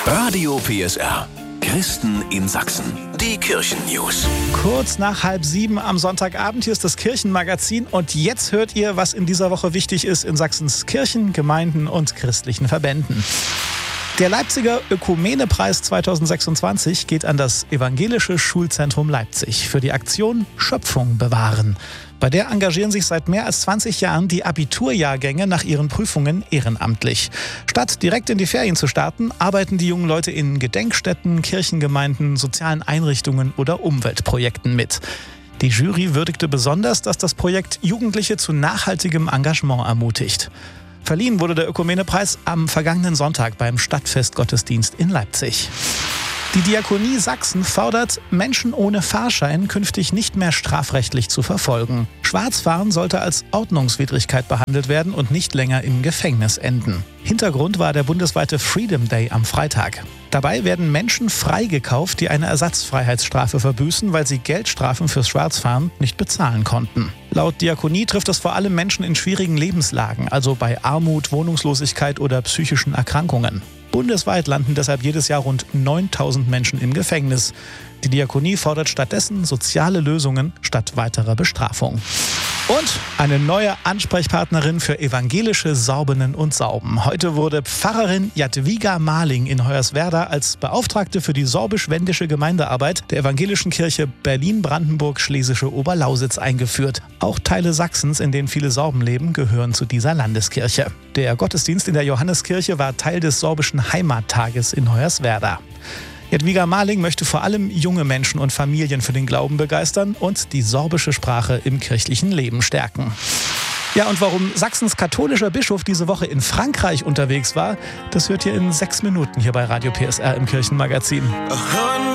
Radio PSR. Christen in Sachsen. Die Kirchen-News. Kurz nach 6:30 am Sonntagabend. Hier ist das Kirchenmagazin. Und jetzt hört ihr, was in dieser Woche wichtig ist in Sachsens Kirchen, Gemeinden und christlichen Verbänden. Der Leipziger Ökumene-Preis 2026 geht an das Evangelische Schulzentrum Leipzig für die Aktion Schöpfung bewahren. Bei der engagieren sich seit mehr als 20 Jahren die Abiturjahrgänge nach ihren Prüfungen ehrenamtlich. Statt direkt in die Ferien zu starten, arbeiten die jungen Leute in Gedenkstätten, Kirchengemeinden, sozialen Einrichtungen oder Umweltprojekten mit. Die Jury würdigte besonders, dass das Projekt Jugendliche zu nachhaltigem Engagement ermutigt. Verliehen wurde der Ökumene-Preis am vergangenen Sonntag beim Stadtfestgottesdienst in Leipzig. Die Diakonie Sachsen fordert, Menschen ohne Fahrschein künftig nicht mehr strafrechtlich zu verfolgen. Schwarzfahren sollte als Ordnungswidrigkeit behandelt werden und nicht länger im Gefängnis enden. Hintergrund war der bundesweite Freedom Day am Freitag. Dabei werden Menschen freigekauft, die eine Ersatzfreiheitsstrafe verbüßen, weil sie Geldstrafen fürs Schwarzfahren nicht bezahlen konnten. Laut Diakonie trifft es vor allem Menschen in schwierigen Lebenslagen, also bei Armut, Wohnungslosigkeit oder psychischen Erkrankungen. Bundesweit landen deshalb jedes Jahr rund 9.000 Menschen im Gefängnis. Die Diakonie fordert stattdessen soziale Lösungen statt weiterer Bestrafung. Und eine neue Ansprechpartnerin für evangelische Sorbinnen und Sorben. Heute wurde Pfarrerin Jadwiga Marling in Hoyerswerda als Beauftragte für die sorbisch-wendische Gemeindearbeit der Evangelischen Kirche Berlin-Brandenburg-Schlesische Oberlausitz eingeführt. Auch Teile Sachsens, in denen viele Sorben leben, gehören zu dieser Landeskirche. Der Gottesdienst in der Johanneskirche war Teil des sorbischen Heimattages in Hoyerswerda. Jadwiga Marling möchte vor allem junge Menschen und Familien für den Glauben begeistern und die sorbische Sprache im kirchlichen Leben stärken. Ja, und warum Sachsens katholischer Bischof diese Woche in Frankreich unterwegs war, das hört ihr in 6 Minuten hier bei Radio PSR im Kirchenmagazin.